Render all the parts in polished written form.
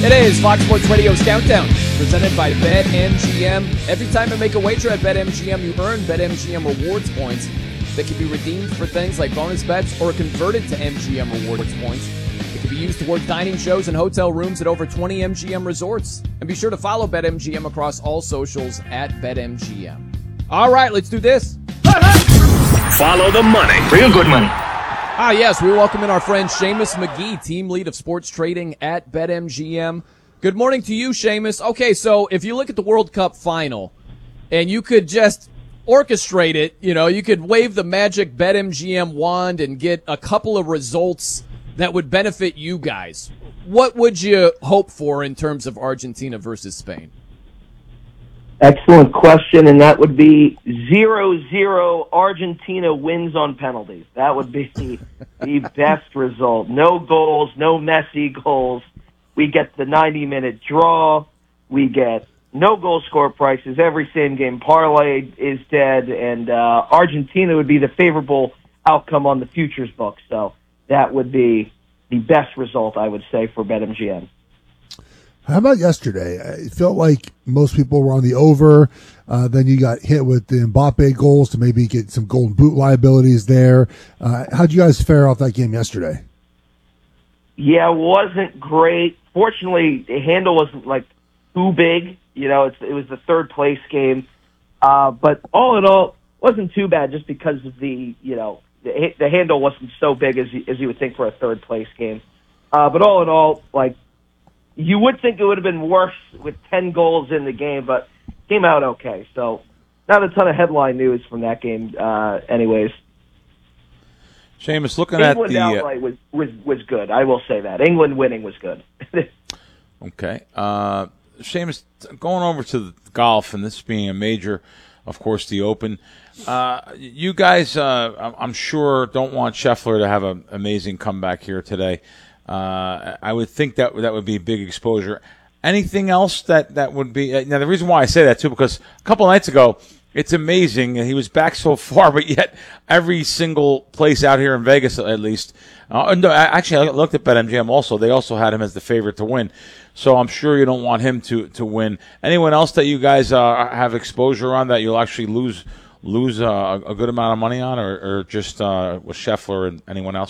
It is Fox Sports Radio's Countdown, presented by BetMGM. Every time you make a wager at BetMGM, you earn BetMGM rewards points that can be redeemed for things like bonus bets or converted to MGM rewards points. It can be used towards dining shows and hotel rooms at over 20 MGM resorts. And be sure to follow BetMGM across all socials at BetMGM. All right, let's do this. Follow the money. Real good money. Yes, we welcome in our friend Seamus McGee, team lead of sports trading at BetMGM. Good morning to you, Seamus. Okay, so if you look at the World Cup final and you could just orchestrate it, you could wave the magic BetMGM wand and get a couple of results that would benefit you guys. What would you hope for in terms of Argentina versus Spain? Excellent question, and that would be 0-0 Argentina wins on penalties. That would be the best result. No goals, no Messi goals. We get the 90-minute draw. We get no goal score prices. Every same-game parlay is dead, and Argentina would be the favorable outcome on the futures book. So that would be the best result, I would say, for BetMGM. How about yesterday? It felt like most people were on the over. Then you got hit with the Mbappe goals to maybe get some golden boot liabilities there. How'd you guys fare off that game yesterday? Yeah, it wasn't great. Fortunately, the handle wasn't too big. It was the third place game. But all in all, it wasn't too bad just because of the handle wasn't so big as you would think for a third place game. But all in all, you would think it would have been worse with 10 goals in the game, but came out okay. So not a ton of headline news from that game anyways. Seamus, looking England at the... outright was good. I will say that. England winning was good. Okay. Seamus, going over to the golf, and this being a major, of course, the Open, you guys, I'm sure, don't want Scheffler to have an amazing comeback here today. I would think that would be big exposure. Anything else that would be now? The reason why I say that too, because a couple of nights ago, it's amazing he was back so far, but yet every single place out here in Vegas, at least. No, actually, I looked at BetMGM also. They also had him as the favorite to win. So I'm sure you don't want him to win. Anyone else that you guys have exposure on that you'll actually lose a good amount of money on, or just with Scheffler and anyone else?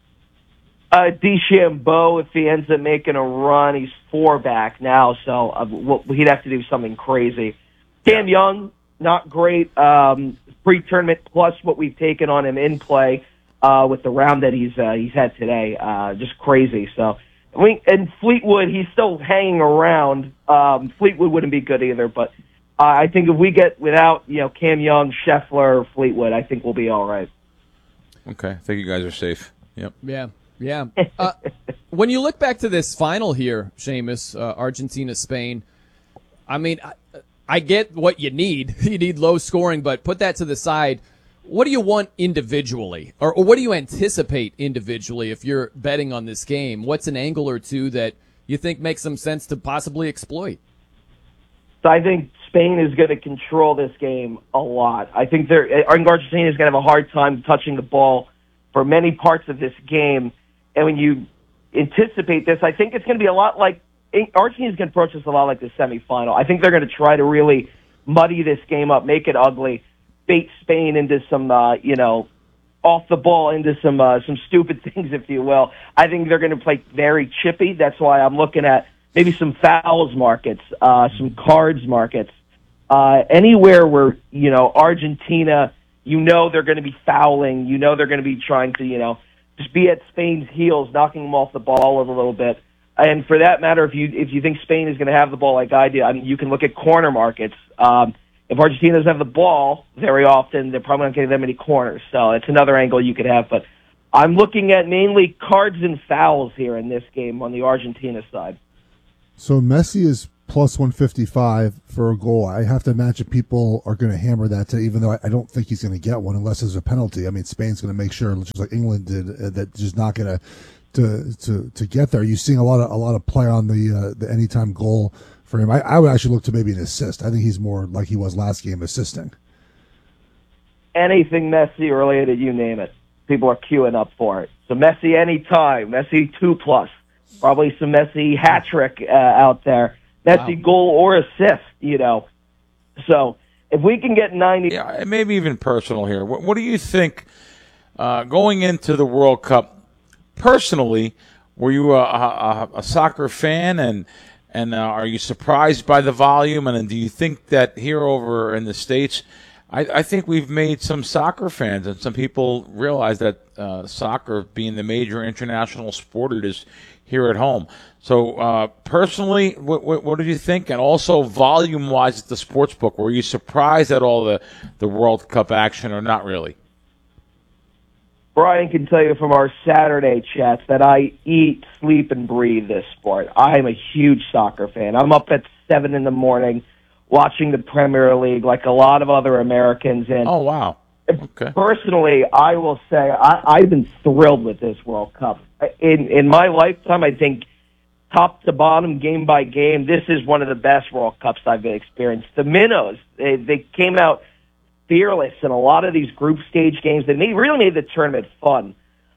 DeChambeau, if he ends up making a run, he's 4 back now, so he'd have to do something crazy. Cam Young, not great. Pre-tournament plus what we've taken on him in play with the round that he's had today, just crazy. So, and Fleetwood, he's still hanging around. Fleetwood wouldn't be good either, but I think if we get without Cam Young, Scheffler, Fleetwood, I think we'll be all right. Okay, I think you guys are safe. Yep. Yeah. Yeah. When you look back to this final here, Seamus, Argentina-Spain, I mean, I get what you need. You need low scoring, but put that to the side. What do you want individually? Or what do you anticipate individually if you're betting on this game? What's an angle or two that you think makes some sense to possibly exploit? So I think Spain is going to control this game a lot. I think Argentina is going to have a hard time touching the ball for many parts of this game. And when you anticipate this, I think it's going to be a lot like Argentina's going to approach this a lot like the semifinal. I think they're going to try to really muddy this game up, make it ugly, bait Spain into some, off the ball into some stupid things, if you will. I think they're going to play very chippy. That's why I'm looking at maybe some fouls markets, some cards markets, anywhere where Argentina, they're going to be fouling, they're going to be trying to just be at Spain's heels, knocking them off the ball a little bit. And for that matter, if you think Spain is going to have the ball like I do, I mean, you can look at corner markets. If Argentina doesn't have the ball very often, they're probably not getting that many corners. So it's another angle you could have. But I'm looking at mainly cards and fouls here in this game on the Argentina side. So Messi is plus 155 for a goal. I have to imagine people are going to hammer that today, even though I don't think he's going to get one unless there's a penalty. I mean, Spain's going to make sure, just like England did, that just not going to get there. You're seeing a lot of play on the anytime goal for him. I would actually look to maybe an assist. I think he's more like he was last game, assisting. Anything Messi related, you name it. People are queuing up for it. So Messi anytime, Messi 2+. Probably some Messi hat trick out there. Messi goal or assist, So if we can get 90... Yeah, maybe even personal here. What do you think going into the World Cup, personally, were you a soccer fan, and are you surprised by the volume? And do you think that here over in the States, I think we've made some soccer fans, and some people realize that soccer being the major international sport it is here at home. So personally, what did you think? And also volume-wise at the sports book, were you surprised at all the World Cup action or not really? Brian can tell you from our Saturday chats that I eat, sleep, and breathe this sport. I am a huge soccer fan. I'm up at 7 in the morning watching the Premier League like a lot of other Americans. And oh, wow. Okay. Personally, I will say I've been thrilled with this World Cup. In my lifetime, I think top to bottom, game by game, this is one of the best World Cups I've experienced. The Minnows, they came out fearless in a lot of these group stage games. They really made the tournament fun.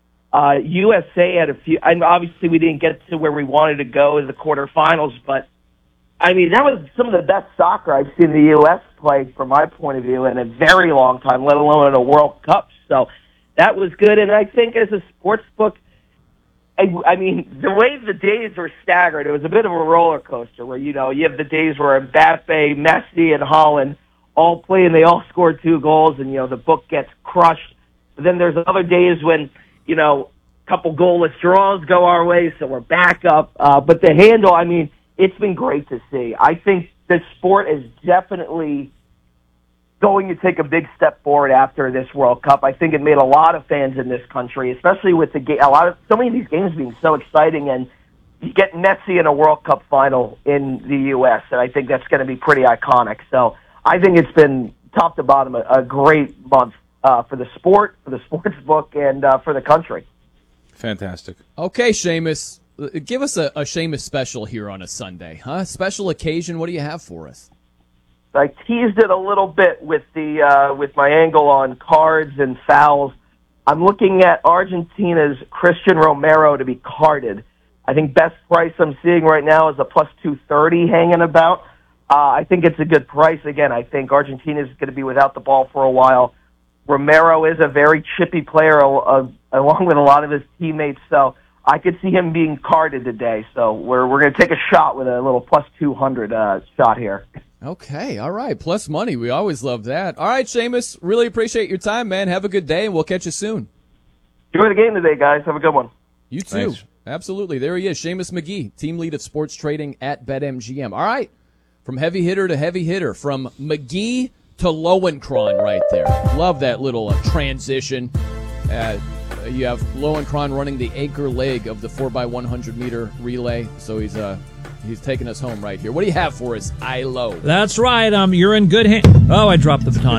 USA had a few, and obviously we didn't get to where we wanted to go in the quarterfinals, but I mean, that was some of the best soccer I've seen the U.S. play, from my point of view, in a very long time, let alone in a World Cup. So that was good. And I think as a sports book, I mean, the way the days were staggered, it was a bit of a roller coaster where, you have the days where Mbappe, Messi, and Haaland all play and they all score 2 goals and, the book gets crushed. But then there's other days when, a couple goalless draws go our way, so we're back up. But the handle, I mean, it's been great to see. I think the sport is definitely going to take a big step forward after this World Cup. I think it made a lot of fans in this country, especially with so many of these games being so exciting, and you get Messi in a World Cup final in the U.S., and I think that's going to be pretty iconic. So I think it's been top to bottom a great month for the sport, for the sports book, and for the country. Fantastic. Okay, Seamus. Give us a Seamus special here on a Sunday, huh? Special occasion. What do you have for us? I teased it a little bit with my angle on cards and fouls. I'm looking at Argentina's Christian Romero to be carded. I think best price I'm seeing right now is a plus 230 hanging about. I think it's a good price. Again, I think Argentina is going to be without the ball for a while. Romero is a very chippy player along with a lot of his teammates, so I could see him being carded today. So we're going to take a shot with a little plus 200 shot here. Okay, all right. Plus money. We always love that. All right, Seamus, really appreciate your time, man. Have a good day, and we'll catch you soon. Enjoy the game today, guys. Have a good one. You too. Thanks. Absolutely. There he is, Seamus McGee, team lead of sports trading at BetMGM. All right, from heavy hitter to heavy hitter, from McGee to Lowenkron right there. Love that little transition. You have Lowenkron running the anchor leg of the 4x100 meter relay, so he's taking us home right here. What do you have for us, Ilo? That's right. You're in good hands. Oh, I dropped the baton.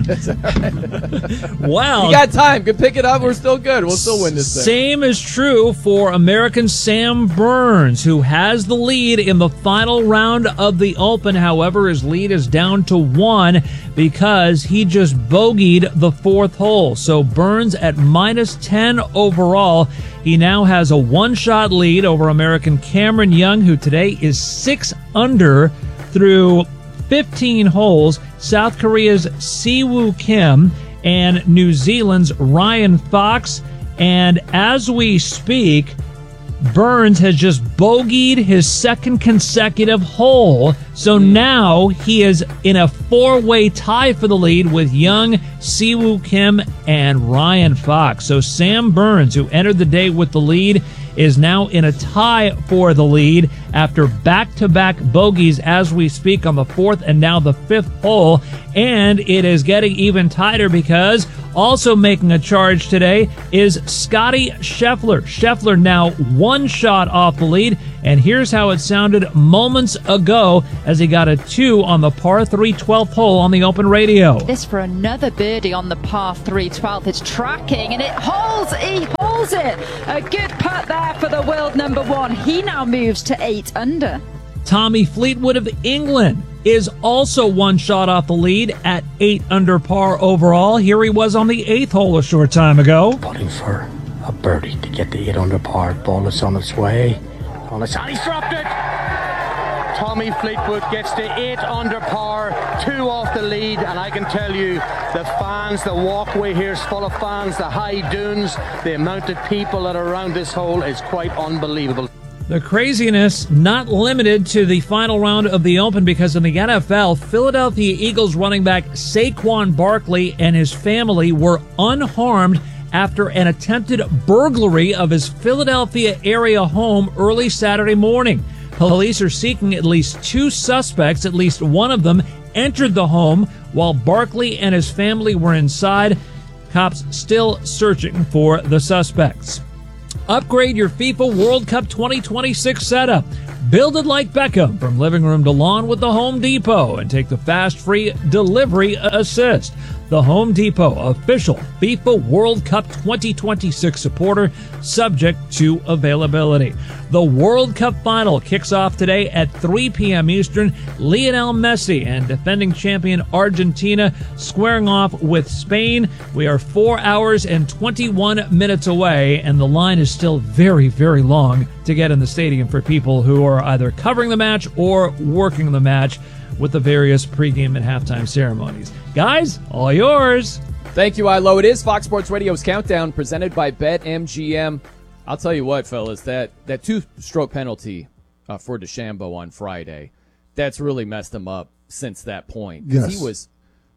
Well, you got time. Can pick it up. We're still good. We'll still win this thing. Same is true for American Sam Burns, who has the lead in the final round of the Open. However, his lead is down to 1 because he just bogeyed the 4th hole. So Burns at minus 10 overall. He now has a 1-shot lead over American Cameron Young, who today is 6 under through 15 holes. South Korea's Siwoo Kim and New Zealand's Ryan Fox. And as we speak, Burns has just bogeyed his 2nd consecutive hole. So now he is in a 4-way tie for the lead with Young, Siwoo Kim, and Ryan Fox. So Sam Burns, who entered the day with the lead, is now in a tie for the lead after back-to-back bogeys as we speak on the 4th and now the 5th hole. And it is getting even tighter because also making a charge today is Scotty Scheffler. Scheffler now 1 shot off the lead, and here's how it sounded moments ago as he got a 2 on the par 3 12th hole on the Open Radio. This for another birdie on the par 3 12th. It's tracking, and it holds. He holds it. A good putt there for the world number 1. He now moves to 8 under. Tommy Fleetwood of England is also 1 shot off the lead at 8 under par overall. Here he was on the 8th hole a short time ago. Putting for a birdie to get the 8 under par. Ball is on its way. On the shot, he's dropped it. Tommy Fleetwood gets to 8 under par, 2 off the lead, and I can tell you, the fans, the walkway here is full of fans, the high dunes, the amount of people that are around this hole is quite unbelievable. The craziness not limited to the final round of the Open, because in the NFL, Philadelphia Eagles running back Saquon Barkley and his family were unharmed after an attempted burglary of his Philadelphia area home early Saturday morning. Police are seeking at least 2 suspects. At least one of them entered the home while Barkley and his family were inside. Cops still searching for the suspects. Upgrade your FIFA World Cup 2026 setup. Build it like Beckham from living room to lawn with the Home Depot and take the fast free delivery assist. The Home Depot, official FIFA World Cup 2026 supporter, subject to availability. The World Cup final kicks off today at 3 p.m. Eastern. Lionel Messi and defending champion Argentina squaring off with Spain. We are 4 hours and 21 minutes away, and the line is still very, very long to get in the stadium for people who are either covering the match or working the match with the various pregame and halftime ceremonies. Guys, all yours. Thank you, Ilo. It is Fox Sports Radio's Countdown presented by BetMGM. I'll tell you what, fellas, that 2-stroke penalty for DeChambeau on Friday, that's really messed him up since that point. Yes. He was,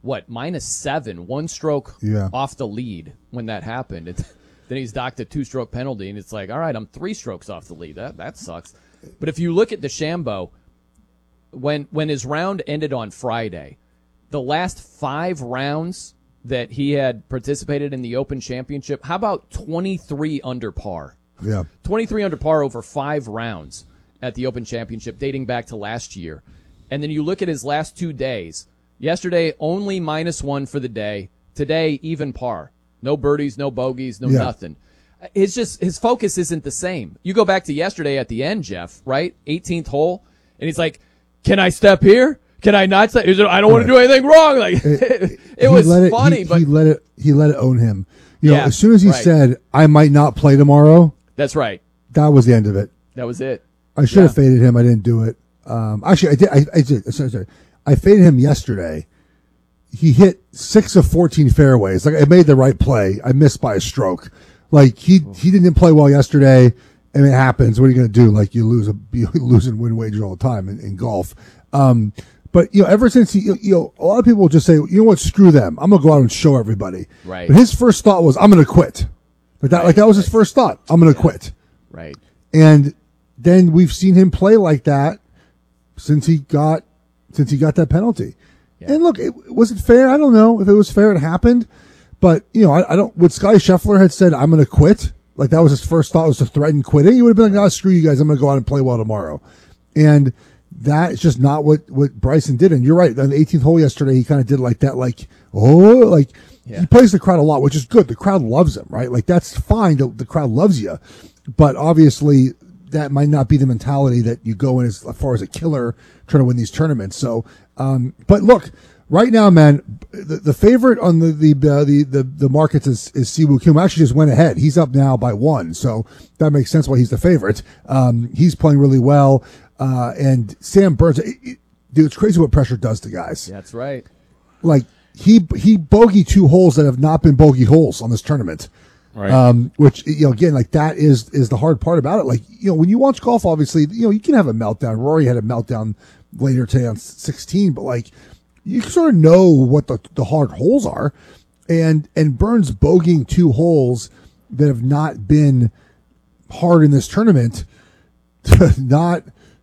-7, 1 stroke off the lead when that happened. And then he's docked a 2-stroke penalty, and it's like, all right, I'm 3 strokes off the lead. That sucks. But if you look at DeChambeau, when his round ended on Friday, the last 5 rounds that he had participated in the Open Championship, how about 23 under par? Yeah. 23 under par over 5 rounds at the Open Championship dating back to last year. And then you look at his last 2 days. Yesterday, only -1 for the day. Today, even par. No birdies, no bogeys, no nothing. It's just his focus isn't the same. You go back to yesterday at the end, Jeff, right? 18th hole, and he's like, can I step here? Can I not step? I don't want to do anything wrong. Like it was funny, but he let it own him. You know, as soon as he said, I might not play tomorrow. That's right. That was the end of it. That was it. I should have faded him. I didn't do it. Actually, I did. Sorry. I faded him yesterday. He hit 6 of 14 fairways. Like, I made the right play. I missed by a stroke. Like, he didn't play well yesterday. And it happens. What are you going to do? Like, you lose and win wager all the time in golf. But, ever since a lot of people just say, you know what, screw them. I'm going to go out and show everybody. Right. But his first thought was, I'm going to quit. That was his first thought. I'm going to quit. Right. And then we've seen him play like that since he got that penalty. Yeah. And look, was it fair? I don't know if it was fair. It happened. But, I don't, what Scotty Scheffler had said, I'm going to quit. Like, that was his first thought, was to threaten quitting. He would have been like, screw you guys. I'm going to go out and play well tomorrow. And that's just not what Bryson did. And you're right. On the 18th hole yesterday, he kind of did like that, he plays the crowd a lot, which is good. The crowd loves him, right? Like, that's fine. The crowd loves you. But obviously, that might not be the mentality that you go in as far as a killer trying to win these tournaments. So, but look, right now, man, the favorite on the markets is Siwoo Kim. Actually, just went ahead. He's up now by 1, so that makes sense why he's the favorite. He's playing really well, and Sam Burns. Dude, it's crazy what pressure does to guys. That's right. Like, he bogeyed 2 holes that have not been bogey holes on this tournament. Right. Which, again, like, that is the hard part about it. Like, when you watch golf, obviously, you can have a meltdown. Rory had a meltdown later today on 16, but like, you sort of know what the hard holes are, and Burns bogeying 2 holes that have not been hard in this tournament, not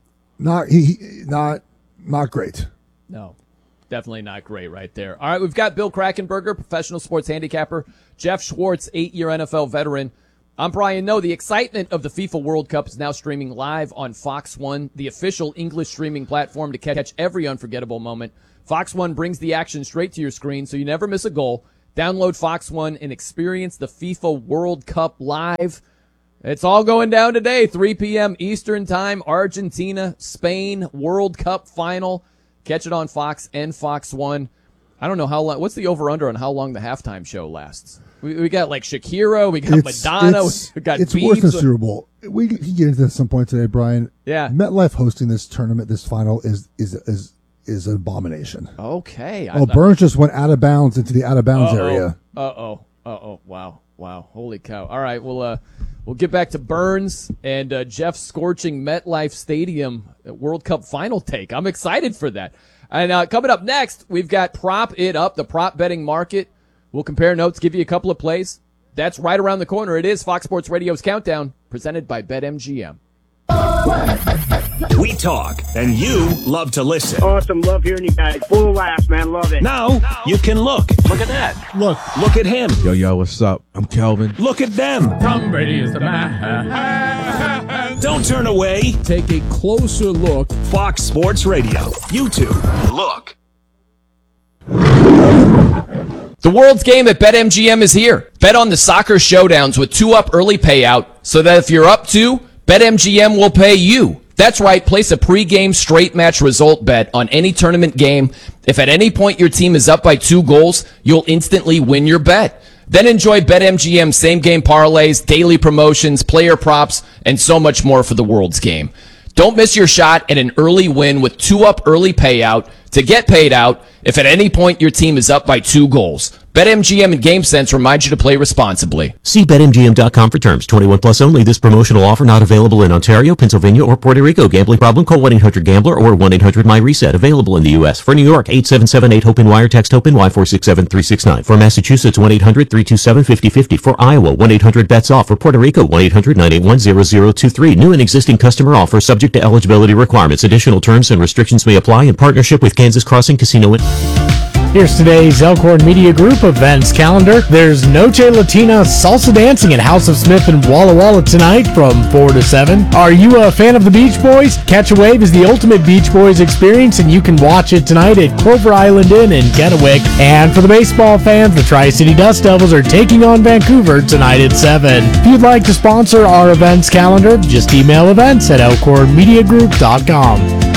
great. No, definitely not great right there. All right, we've got Bill Krackomberger, professional sports handicapper, Jeff Schwartz, 8-year NFL veteran. I'm Brian Noe. The excitement of the FIFA World Cup is now streaming live on Fox One, the official English streaming platform to catch every unforgettable moment. Fox One brings the action straight to your screen so you never miss a goal. Download Fox One and experience the FIFA World Cup live. It's all going down today, 3 p.m. Eastern Time, Argentina, Spain, World Cup final. Catch it on Fox and Fox One. I don't know how long. What's the over-under on how long the halftime show lasts? We got like Shakira, we got Madonna, we got It's Biebs. worse than Super Bowl. We can get into this at some point today, Brian. Yeah. MetLife hosting this tournament, this final, is an abomination. Okay. Burns just went out of bounds into the out of bounds area. Wow. Holy cow. All right, we'll get back to Burns and Jeff scorching MetLife Stadium World Cup final take. I'm excited for that. And coming up next, we've got Prop It Up, the prop betting market. We'll compare notes, give you a couple of plays. That's right around the corner. It is Fox Sports Radio's Countdown, presented by BetMGM. We talk, and you love to listen. Awesome. Love hearing you guys. Full of laughs, man. Love it. Now you can look. Look at that. Look at him. Yo, what's up? I'm Kelvin. Look at them. Tom Brady is the man. Don't turn away. Take a closer look. Fox Sports Radio. YouTube. Look. The World's Game at BetMGM is here. Bet on the soccer showdowns with 2-up early payout so that if you're up 2, BetMGM will pay you. That's right, place a pregame straight match result bet on any tournament game. If at any point your team is up by 2 goals, you'll instantly win your bet. Then enjoy BetMGM same-game parlays, daily promotions, player props, and so much more for the World's Game. Don't miss your shot at an early win with 2-up early payout to get paid out if at any point your team is up by 2 goals. BetMGM and GameSense remind you to play responsibly. See BetMGM.com for terms. 21 plus only. This promotional offer not available in Ontario, Pennsylvania, or Puerto Rico. Gambling problem? Call 1-800-GAMBLER or 1-800-MyReset. Available in the U.S. For New York, 877-8-HOPE-NY. Text HOPE-NY 467-369. For Massachusetts, 1-800-327-5050. For Iowa, 1-800-BETS-OFF. For Puerto Rico, 1-800-981-0023. New and existing customer offer subject to eligibility requirements. Additional terms and restrictions may apply in partnership with Kansas Crossing Casino. Here's today's Elkhorn Media Group events calendar. There's Noche Latina Salsa Dancing at House of Smith in Walla Walla tonight from 4 to 7. Are you a fan of the Beach Boys? Catch a Wave is the ultimate Beach Boys experience, and you can watch it tonight at Clover Island Inn in Kennewick. And for the baseball fans, the Tri-City Dust Devils are taking on Vancouver tonight at 7. If you'd like to sponsor our events calendar, just email events at elkhornmediagroup.com.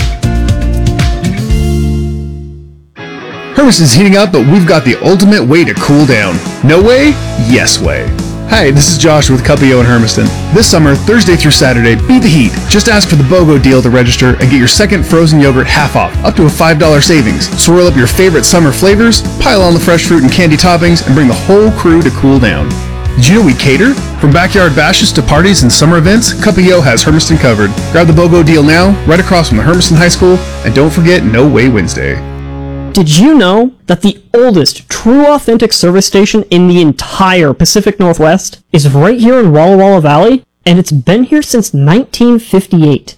Hermiston is heating up, but we've got the ultimate way to cool down. No way? Yes way. Hi, this is Josh with Cuppio in Hermiston. This summer, Thursday through Saturday, beat the heat. Just ask for the BOGO deal to register and get your second frozen yogurt half off, up to a $5 savings. Swirl up your favorite summer flavors, pile on the fresh fruit and candy toppings, and bring the whole crew to cool down. Did you know we cater? From backyard bashes to parties and summer events, Cuppio has Hermiston covered. Grab the BOGO deal now, right across from the Hermiston High School, and don't forget No Way Wednesday. Did you know that the oldest true authentic service station in the entire Pacific Northwest is right here in Walla Walla Valley? And it's been here since 1958.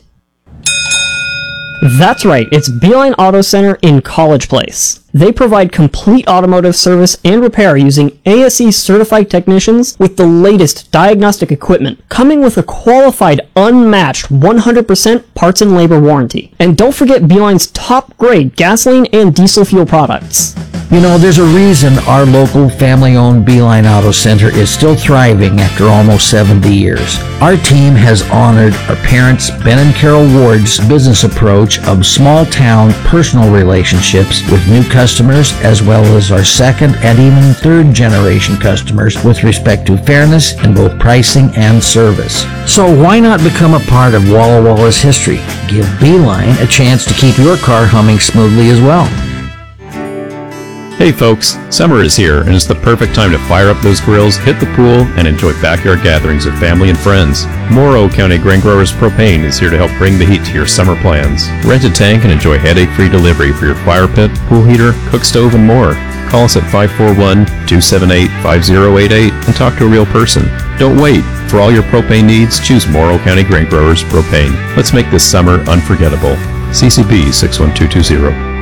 That's right, it's Beeline Auto Center in College Place. They provide complete automotive service and repair using ASE certified technicians with the latest diagnostic equipment, coming with a qualified, unmatched 100% parts and labor warranty. And don't forget Beeline's top grade gasoline and diesel fuel products. You know, there's a reason our local family-owned Beeline Auto Center is still thriving after almost 70 years. Our team has honored our parents, Ben and Carol Ward's business approach of small-town personal relationships with new customers, as well as our second and even third-generation customers with respect to fairness in both pricing and service. So why not become a part of Walla Walla's history? Give Beeline a chance to keep your car humming smoothly as well. Hey folks, summer is here and it's the perfect time to fire up those grills, hit the pool, and enjoy backyard gatherings with family and friends. Morrow County Grain Growers Propane is here to help bring the heat to your summer plans. Rent a tank and enjoy headache-free delivery for your fire pit, pool heater, cook stove, and more. Call us at 541-278-5088 and talk to a real person. Don't wait. For all your propane needs, choose Morrow County Grain Growers Propane. Let's make this summer unforgettable. CCB 61220.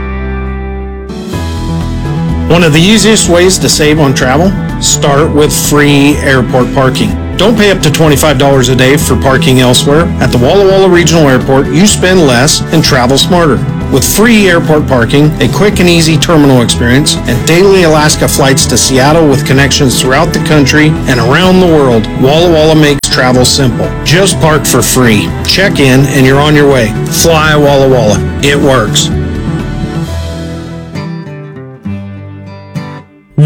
One of the easiest ways to save on travel? Start with free airport parking. Don't pay up to $25 a day for parking elsewhere. At the Walla Walla Regional Airport, you spend less and travel smarter. With free airport parking, a quick and easy terminal experience, and daily Alaska flights to Seattle with connections throughout the country and around the world, Walla Walla makes travel simple. Just park for free. Check in and you're on your way. Fly Walla Walla. It works.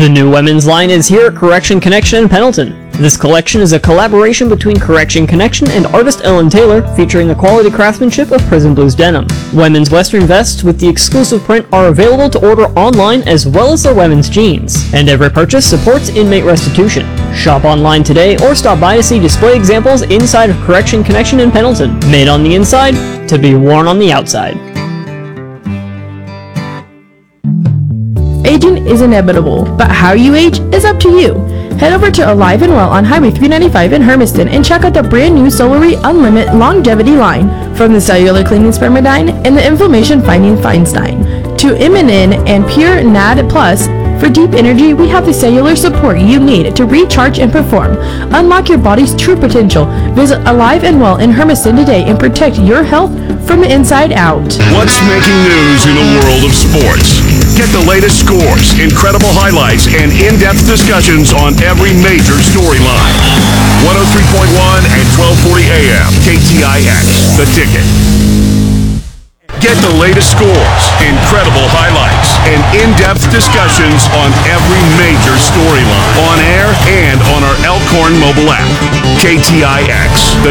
The new women's line is here at Correction Connection in Pendleton. This collection is a collaboration between Correction Connection and artist Ellen Taylor, featuring the quality craftsmanship of Prison Blues denim. Women's western vests with the exclusive print are available to order online, as well as their women's jeans. And every purchase supports inmate restitution. Shop online today or stop by to see display examples inside of Correction Connection in Pendleton. Made on the inside, to be worn on the outside. Aging is inevitable, but how you age is up to you. Head over to Alive and Well on Highway 395 in Hermiston and check out the brand new Solary Unlimited Longevity line. From the cellular cleaning Spermidine and the inflammation fighting Feinstein to Immunin and Pure NAD Plus. For deep energy, we have the cellular support you need to recharge and perform. Unlock your body's true potential. Visit Alive and Well in Hermiston today and protect your health from the inside out. What's making news in the world of sports? Get the latest scores, incredible highlights, and in-depth discussions on every major storyline. 103.1 and 1240 AM, KTIX, The Ticket. Get the latest scores, incredible highlights, and in-depth discussions on every major storyline, on air and on our Elkhorn mobile app. KTIX, The